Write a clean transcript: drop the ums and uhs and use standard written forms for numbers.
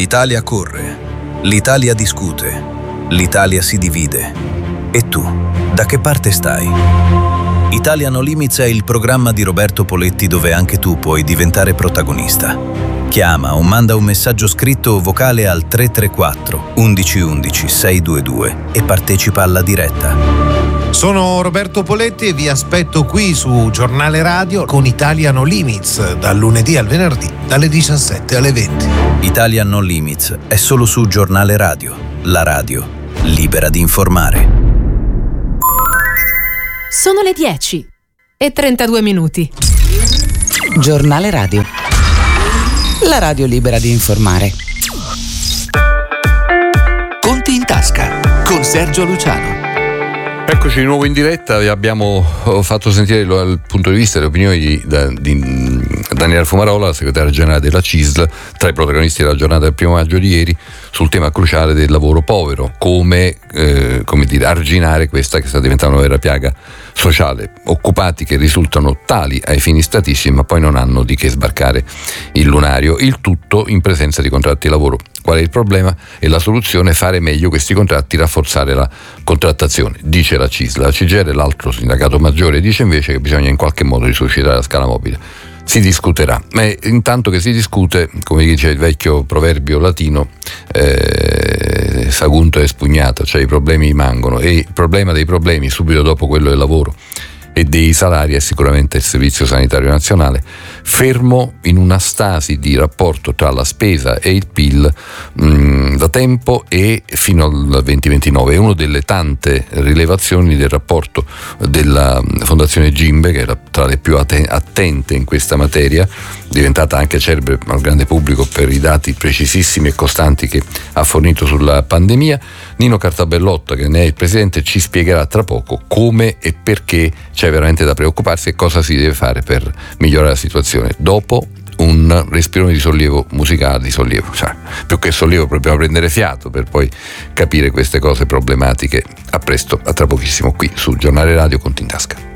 L'Italia corre, l'Italia discute, l'Italia si divide. E tu, da che parte stai? Italia No Limits è il programma di Roberto Poletti dove anche tu puoi diventare protagonista. Chiama o manda un messaggio scritto o vocale al 334 1111 622 e partecipa alla diretta. Sono Roberto Poletti e vi aspetto qui su Giornale Radio con Italia No Limits, dal lunedì al venerdì, dalle 17 alle 20. Italia No Limits è solo su Giornale Radio, la radio libera di informare. Sono le 10:32. Giornale Radio, la radio libera di informare. Conti in tasca con Sergio Luciano. Eccoci di nuovo in diretta. Vi abbiamo fatto sentire il punto di vista e le opinioni di Daniela Fumarola, segretaria generale della CISL, tra i protagonisti della giornata del 1 maggio di ieri, sul tema cruciale del lavoro povero, come arginare questa che sta diventando una vera piaga sociale. Occupati che risultano tali ai fini statistici ma poi non hanno di che sbarcare il lunario, il tutto in presenza di contratti di lavoro. Qual è il problema? E la soluzione è fare meglio questi contratti, rafforzare la contrattazione, dice la CISL. La CGIL, l'altro sindacato maggiore, dice invece che bisogna in qualche modo risuscitare la scala mobile. Si discuterà, ma intanto che si discute, come dice il vecchio proverbio latino, sagunto e spugnata, cioè i problemi rimangono, e il problema dei problemi subito dopo quello del lavoro e dei salari è sicuramente il Servizio Sanitario Nazionale, fermo in una stasi di rapporto tra la spesa e il PIL da tempo e fino al 2029. È una delle tante rilevazioni del rapporto della Fondazione Gimbe, che era tra le più attente in questa materia, diventata anche celebre al grande pubblico per i dati precisissimi e costanti che ha fornito sulla pandemia. Nino Cartabellotta, che ne è il presidente, ci spiegherà tra poco come e perché c'è veramente da preoccuparsi e cosa si deve fare per migliorare la situazione, dopo un respiro di sollievo musicale, cioè, più che sollievo dobbiamo prendere fiato per poi capire queste cose problematiche. A presto, a tra pochissimo qui su Giornale Radio Conti in Tasca.